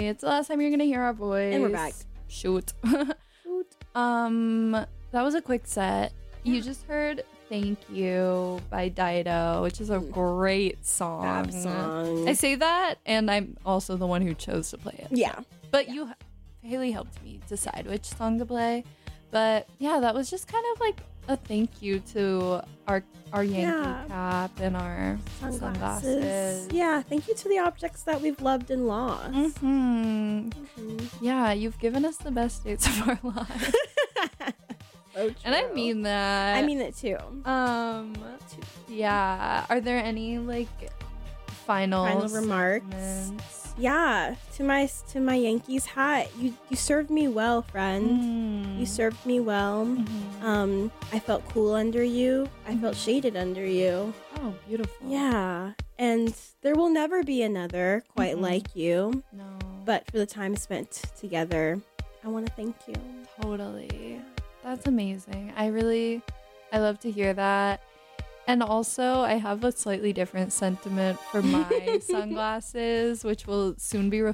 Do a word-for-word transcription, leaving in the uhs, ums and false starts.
finally, it's the last time you're gonna hear our voice. And we're back. Shoot. Shoot. um, that was a quick set. You just heard "Thank You" by Dido, which is a great song. Fab song. I say that, and I'm also the one who chose to play it. Yeah. But you, Haley, helped me decide which song to play. But yeah, that was just kind of like a thank you to our our Yankee Yeah. cap and our Sunglasses. sunglasses. Yeah, thank you to the objects that we've loved and lost. Hmm. Mhm. Yeah, you've given us the best dates of our lives, So and I true. mean that. I mean it too. um, yeah. Are there any like final Final remarks? statements? Yeah, to my to my Yankees hat, you you served me well, friend. Mm. You served me well. Mhm. Um, I felt cool under you. I felt shaded under you. Oh, beautiful. Yeah, and there will never be another quite Mhm. like you. No. But for the time spent together, I want to thank you. Totally. That's amazing. I really, I love to hear that. And also, I have a slightly different sentiment for my sunglasses, which will soon be